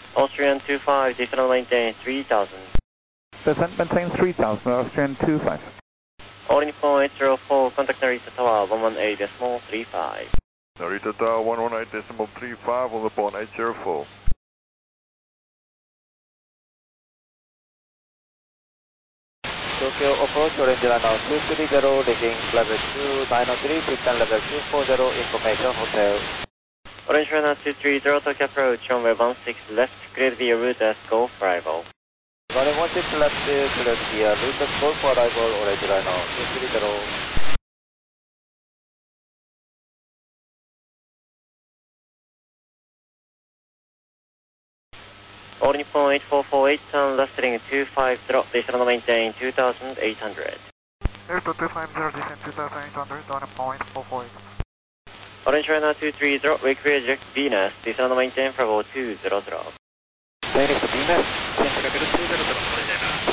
Austrian 25, descend and maintain 3000. Descent maintain 3000, Austrian 25. Holding point 04, contact Narita Tower 118.35. Narita Tower 118.35 on the bond 804. Tokyo approach orange runway 230, leaving level 293, Titan level 240, information hotel. Orange runway 230, Tokyo approach, runway 16 left, clear via route as Golf arrival. Runway 16 left, clear via route as Golf arrival, orange runway 230. Holding point 448, turn left heading 25, drop, descend and maintain 2800. Airport 250, descend 2800, on point 448. Orange runway 23, drop, wake reject Venus, descend and maintain Bravo 200. Phoenix Venus,